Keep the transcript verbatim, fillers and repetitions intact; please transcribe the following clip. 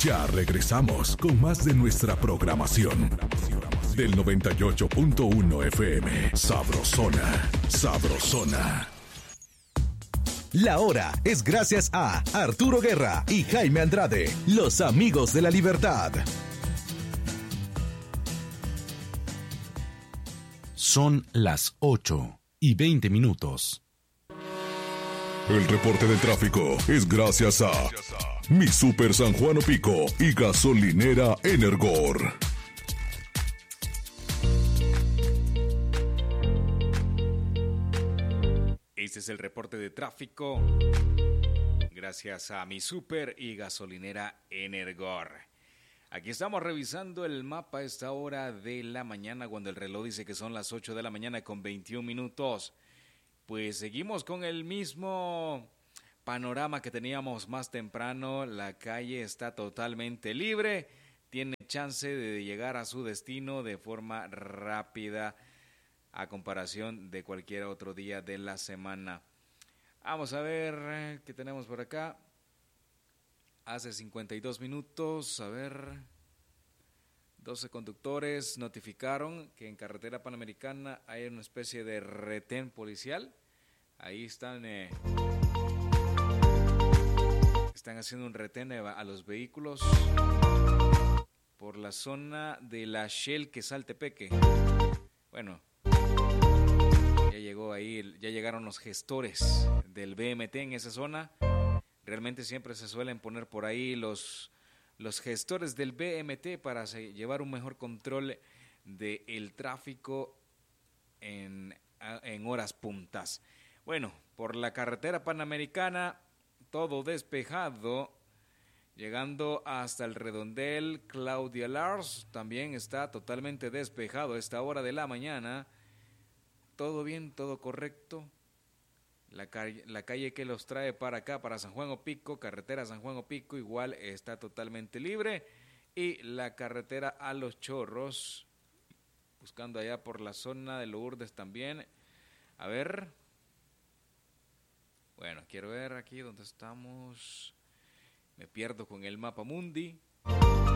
Ya regresamos con más de nuestra programación. Del noventa y ocho punto uno F M. Sabrosona, sabrosona. La hora es gracias a Arturo Guerra y Jaime Andrade, los amigos de la libertad. Son las ocho y veinte minutos. El reporte del tráfico es gracias a Mi Super San Juan Pico y Gasolinera Energor. Este es el reporte de tráfico gracias a Mi Super y Gasolinera Energor. Aquí estamos revisando el mapa a esta hora de la mañana, cuando el reloj dice que son las ocho de la mañana con veintiún minutos. Pues seguimos con el mismo panorama que teníamos más temprano. La calle está totalmente libre, tiene chance de llegar a su destino de forma rápida a comparación de cualquier otro día de la semana. Vamos a ver qué tenemos por acá. Hace cincuenta y dos minutos, a ver, doce conductores notificaron que en carretera panamericana hay una especie de retén policial. Ahí están, eh, están haciendo un retén a los vehículos por la zona de la Shell Quesaltepeque. Bueno, ya llegó ahí, ya llegaron los gestores del B M T en esa zona. Realmente siempre se suelen poner por ahí los, los gestores del B M T para se, llevar un mejor control del tráfico en, en horas puntas. Bueno, por la carretera panamericana, todo despejado, llegando hasta el redondel Claudia Lars, también está totalmente despejado a esta hora de la mañana. Todo bien, todo correcto. La calle, la calle que los trae para acá, para San Juan Opico, carretera San Juan Opico, igual está totalmente libre. Y la carretera a Los Chorros, buscando allá por la zona de Lourdes también. A ver. Bueno, quiero ver aquí donde estamos. Me pierdo con el mapa mundi.